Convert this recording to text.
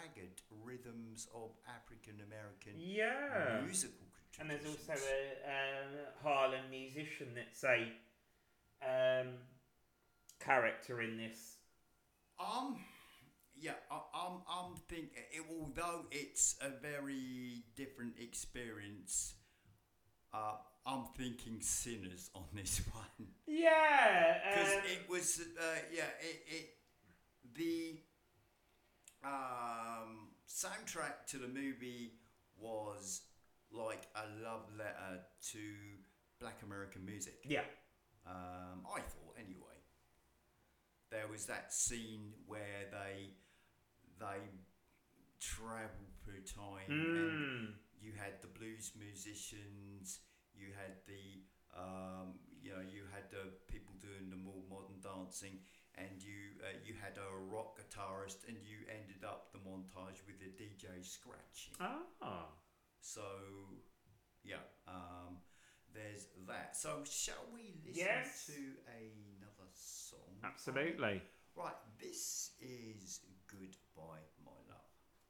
ragged rhythms of African American Yeah. musical And there's traditions. also a Harlem musician that's a um, character in this. Um, yeah, I'm thinking. Although it's a very different experience, I'm thinking Sinners on this one because Yeah. it was. The soundtrack to the movie was like a love letter to Black American music. Yeah. I thought anyway. There was that scene where they travel through time, and Mm. you had the blues musicians, you had you had the people doing the more modern dancing, and you had a rock guitarist, and you ended up the montage with the DJ scratching. Ah. So yeah, there's that. So shall we listen Yes. to another song? Absolutely. Right, this is Goodbye, My Love.